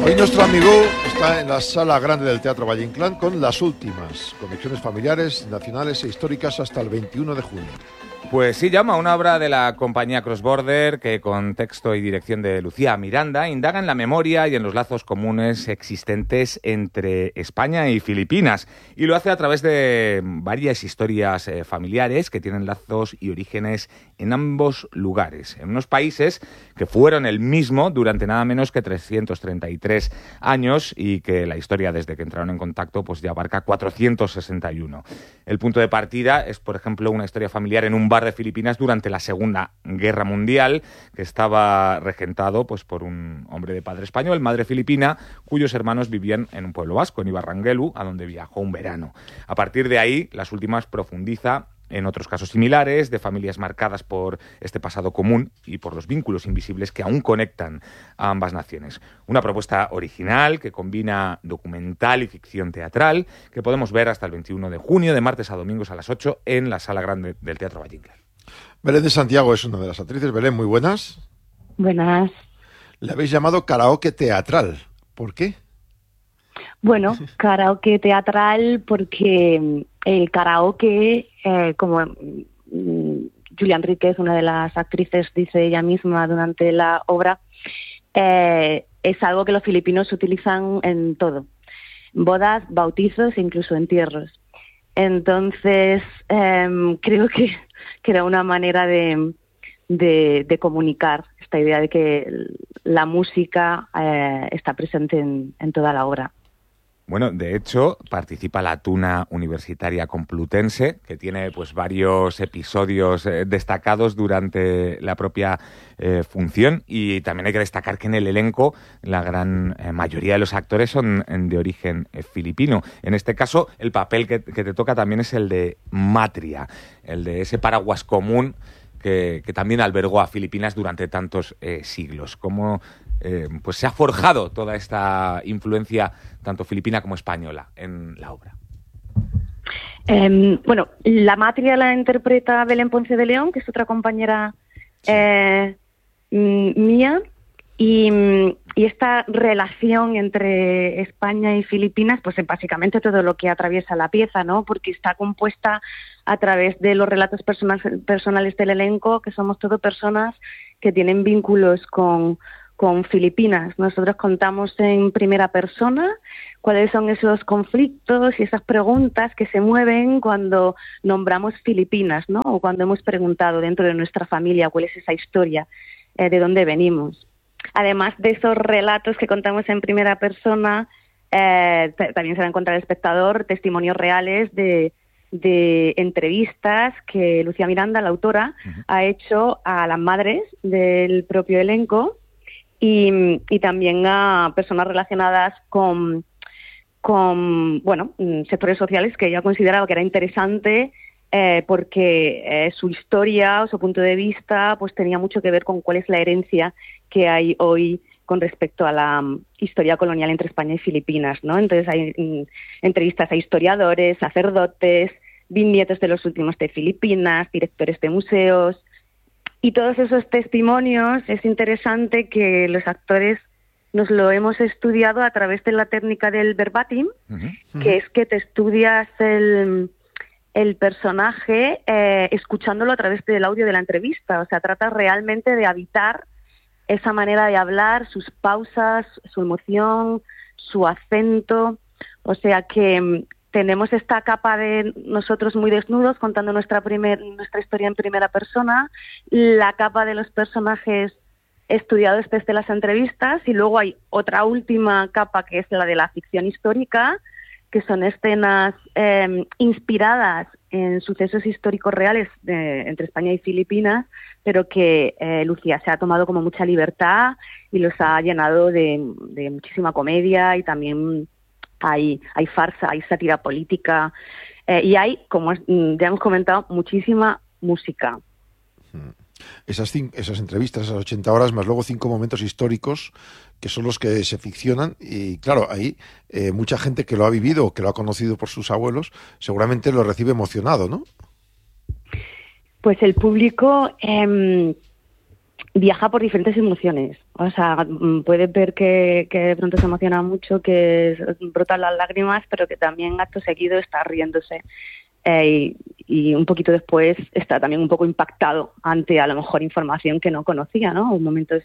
Hoy nuestro amigo está en la Sala Grande del Teatro Valle Inclán con Las Últimas, conexiones familiares, nacionales e históricas hasta el 21 de junio. Pues sí, llama una obra de la compañía Cross Border que, con texto y dirección de Lucía Miranda, indaga en la memoria y en los lazos comunes existentes entre España y Filipinas, y lo hace a través de varias historias familiares que tienen lazos y orígenes en ambos lugares, en unos países que fueron el mismo durante nada menos que 333 años y que la historia desde que entraron en contacto pues ya abarca 461. El punto de partida es, por ejemplo, una historia familiar en un bar de Filipinas durante la Segunda Guerra Mundial, que estaba regentado pues por un hombre de padre español, madre filipina, cuyos hermanos vivían en un pueblo vasco, en Ibarranguelu, a donde viajó un verano. A partir de ahí, Las Últimas profundiza en otros casos similares, de familias marcadas por este pasado común y por los vínculos invisibles que aún conectan a ambas naciones. Una propuesta original que combina documental y ficción teatral, que podemos ver hasta el 21 de junio, de martes a domingos a las 8, en la Sala Grande del Teatro Valle Inclán. Belén de Santiago es una de las actrices. Belén, muy buenas. Buenas. Le habéis llamado karaoke teatral. ¿Por qué? Bueno, karaoke teatral porque el karaoke, como Julia Enríquez, una de las actrices, dice ella misma durante la obra, es algo que los filipinos utilizan en todo. Bodas, bautizos e incluso entierros. Entonces, creo que era una manera de comunicar esta idea de que la música está presente en toda la obra. Bueno, de hecho, participa la Tuna Universitaria Complutense, que tiene pues varios episodios destacados durante la propia función, y también hay que destacar que en el elenco la gran mayoría de los actores son de origen filipino. En este caso, el papel que te toca también es el de Matria, el de ese paraguas común que también albergó a Filipinas durante tantos siglos. ¿Cómo pues se ha forjado toda esta influencia tanto filipina como española en la obra? Bueno, la Matria la interpreta Belén Ponce de León, que es otra compañera mía, y esta relación entre España y Filipinas, pues es básicamente todo lo que atraviesa la pieza, ¿no? Porque está compuesta a través de los relatos personales del elenco, que somos todo personas que tienen vínculos con Filipinas. Nosotros contamos en primera persona cuáles son esos conflictos y esas preguntas que se mueven cuando nombramos Filipinas, ¿no? O cuando hemos preguntado dentro de nuestra familia cuál es esa historia, de dónde venimos. Además de esos relatos que contamos en primera persona, también se va a encontrar el espectador testimonios reales de entrevistas que Lucía Miranda, la autora, ha hecho a las madres del propio elenco y también a personas relacionadas con sectores sociales que ella consideraba que era interesante porque su historia o su punto de vista pues tenía mucho que ver con cuál es la herencia que hay hoy con respecto a la historia colonial entre España y Filipinas, ¿no? Entonces hay entrevistas a historiadores, sacerdotes, bisnietos de los últimos de Filipinas, directores de museos, y todos esos testimonios es interesante que los actores nos lo hemos estudiado a través de la técnica del verbatim, que es que te estudias el personaje escuchándolo a través del audio de la entrevista. O sea, tratas realmente de habitar esa manera de hablar, sus pausas, su emoción, su acento. O sea que tenemos esta capa de nosotros muy desnudos contando nuestra historia en primera persona, la capa de los personajes estudiados desde las entrevistas, y luego hay otra última capa que es la de la ficción histórica, que son escenas inspiradas en sucesos históricos reales entre España y Filipinas, pero que Lucía se ha tomado como mucha libertad y los ha llenado de muchísima comedia, y también hay farsa, hay sátira política, y hay, como ya hemos comentado, muchísima música. Esas entrevistas, esas 80 horas, más luego 5 momentos históricos, que son los que se ficcionan, y claro, ahí mucha gente que lo ha vivido o que lo ha conocido por sus abuelos, seguramente lo recibe emocionado, ¿no? Pues el público viaja por diferentes emociones. O sea, puedes ver que de pronto se emociona mucho, que brotan las lágrimas, pero que también acto seguido está riéndose. Y un poquito después está también un poco impactado ante a lo mejor información que no conocía, ¿no? O momentos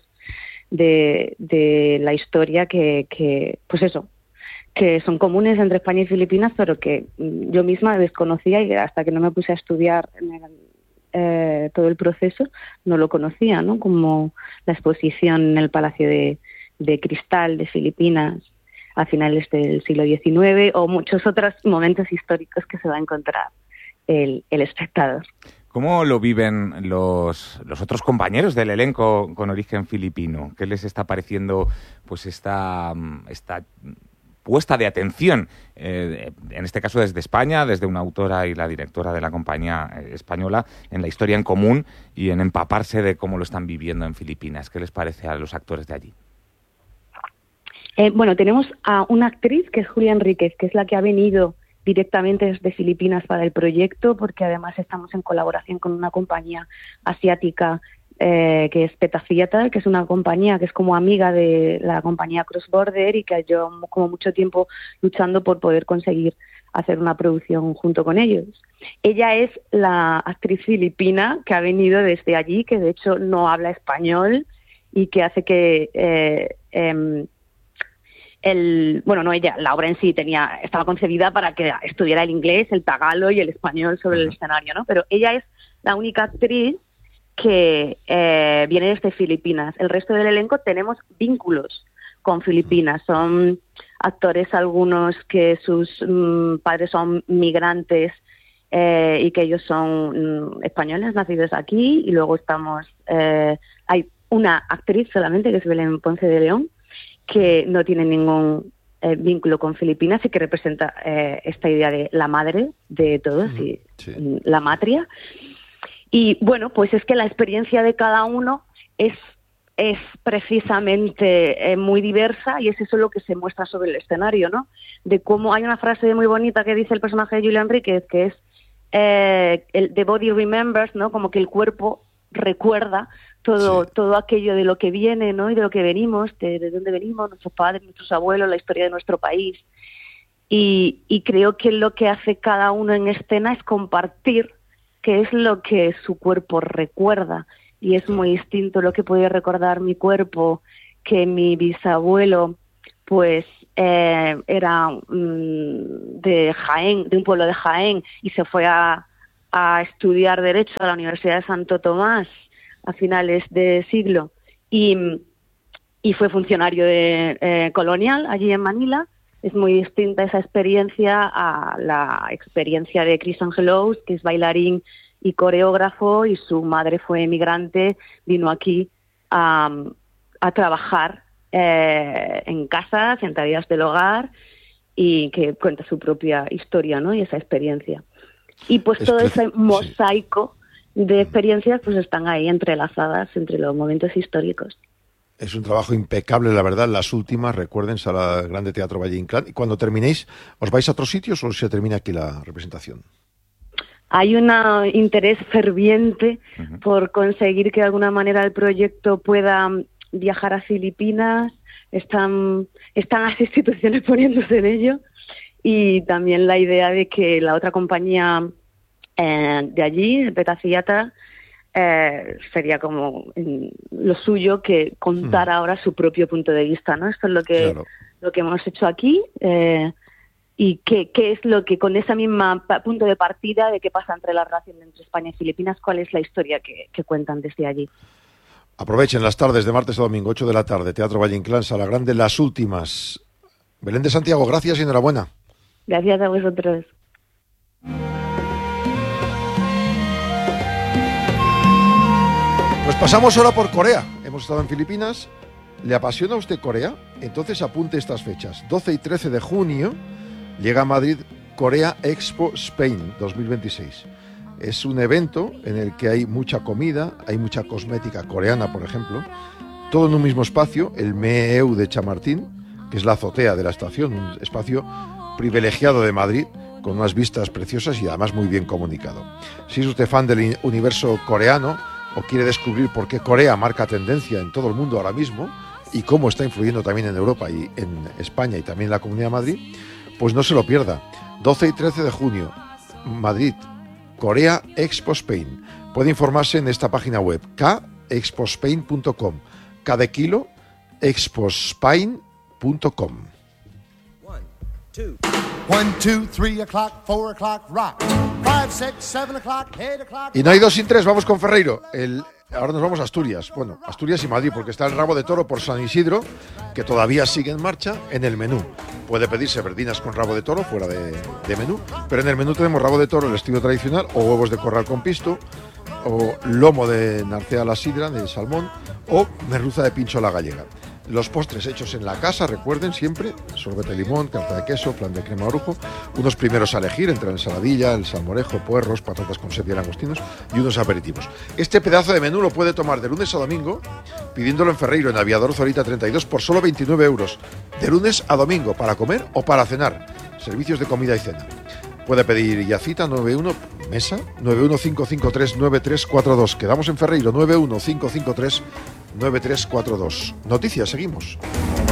de la historia que pues eso, que son comunes entre España y Filipinas, pero que yo misma desconocía y hasta que no me puse a estudiar todo el proceso no lo conocía, ¿no? Como la exposición en el Palacio de Cristal de Filipinas a finales del siglo XIX o muchos otros momentos históricos que se va a encontrar el espectador. ¿Cómo lo viven los otros compañeros del elenco con origen filipino? ¿Qué les está pareciendo pues esta puesta de atención, en este caso desde España, desde una autora y la directora de la compañía española, en la historia en común y en empaparse de cómo lo están viviendo en Filipinas? ¿Qué les parece a los actores de allí? Bueno, tenemos a una actriz que es Julia Enríquez, que es la que ha venido directamente desde Filipinas para el proyecto, porque además estamos en colaboración con una compañía asiática que es Peta Theatre, que es una compañía que es como amiga de la compañía Cross Border y que lleva como mucho tiempo luchando por poder conseguir hacer una producción junto con ellos. Ella es la actriz filipina que ha venido desde allí, que de hecho no habla español y que hace que la obra en sí estaba concebida para que estudiara el inglés, el tagalo y el español sobre el escenario, ¿no? Pero ella es la única actriz que viene desde Filipinas. El resto del elenco tenemos vínculos con Filipinas. Son actores algunos que sus padres son migrantes y que ellos son españoles nacidos aquí. Y luego hay una actriz solamente, que es Belén Ponce de León, que no tiene ningún vínculo con Filipinas y que representa esta idea de la madre de todos, y la matria. Y bueno, pues es que la experiencia de cada uno es precisamente muy diversa, y es eso lo que se muestra sobre el escenario, ¿no? De cómo hay una frase muy bonita que dice el personaje de Julia Enríquez, que es the body remembers, ¿no? Como que el cuerpo recuerda todo aquello de lo que viene, ¿no? Y de lo que venimos, de dónde venimos, nuestros padres, nuestros abuelos, la historia de nuestro país. Y creo que lo que hace cada uno en escena es compartir qué es lo que su cuerpo recuerda. Y es muy distinto lo que puede recordar mi cuerpo, que mi bisabuelo pues era de Jaén, de un pueblo de Jaén, y se fue a estudiar Derecho a la Universidad de Santo Tomás a finales de siglo, y fue funcionario colonial allí en Manila. Es muy distinta esa experiencia a la experiencia de Chris Angelos, que es bailarín y coreógrafo, y su madre fue emigrante, vino aquí a trabajar en casas, en tareas del hogar, y que cuenta su propia historia, ¿no? Y esa experiencia. Y pues todo ese mosaico de experiencias pues están ahí entrelazadas entre los momentos históricos. Es un trabajo impecable, la verdad. Las últimas, recuerden, Sala Grande Teatro Valle Inclán. Y cuando terminéis, ¿os vais a otros sitios o se termina aquí la representación? Hay un interés ferviente por conseguir que de alguna manera el proyecto pueda viajar a Filipinas. Están las instituciones poniéndose en ello, y también la idea de que la otra compañía de allí, de Peta Theatre, sería como lo suyo que contar ahora su propio punto de vista, ¿no? Esto es lo que hemos hecho aquí, y qué es lo que, con esa misma punto de partida de qué pasa entre la relación entre España y Filipinas, cuál es la historia que cuentan desde allí. Aprovechen las tardes de martes a domingo, 8 de la tarde, Teatro Valle Inclán, Sala Grande, las últimas. Belén de Santiago, gracias y enhorabuena. Gracias a vosotros. Pues pasamos ahora por Corea. Hemos estado en Filipinas. ¿Le apasiona a usted Corea? Entonces apunte estas fechas. 12 y 13 de junio llega a Madrid Korea Expo Spain 2026. Es un evento en el que hay mucha comida, hay mucha cosmética coreana, por ejemplo, todo en un mismo espacio, el MEU de Chamartín, que es la azotea de la estación, un espacio privilegiado de Madrid, con unas vistas preciosas y además muy bien comunicado. Si es usted fan del universo coreano, o quiere descubrir por qué Corea marca tendencia en todo el mundo ahora mismo y cómo está influyendo también en Europa y en España y también en la Comunidad de Madrid, pues no se lo pierda. 12 y 13 de junio, Madrid, Corea Expo Spain. Puede informarse en esta página web, kexpospain.com. K de kilo, expospain.com. 1, 2, 3 o'clock, 4 o'clock, rock. 5, 6, 7 o'clock, 8 o'clock. Y no hay 2 sin 3, vamos con Ferreiro. Ahora nos vamos a Asturias. Bueno, Asturias y Madrid, porque está el rabo de toro por San Isidro, que todavía sigue en marcha en el menú. Puede pedirse verdinas con rabo de toro fuera de menú, pero en el menú tenemos rabo de toro, el estilo tradicional, o huevos de corral con pisto, o lomo de narcea a la sidra, de salmón, o merluza de pincho a la gallega. Los postres hechos en la casa, recuerden siempre, sorbete de limón, tarta de queso, flan de crema orujo, unos primeros a elegir entre la ensaladilla, el salmorejo, puerros, patatas con sepia y langostinos y unos aperitivos. Este pedazo de menú lo puede tomar de lunes a domingo, pidiéndolo en Ferreiro, en Aviador Zorita 32, por solo 29 euros, de lunes a domingo, para comer o para cenar. Servicios de comida y cena. Puede pedir ya cita 91 mesa 915539342. Quedamos en Ferreiro 915539342. Noticias, seguimos.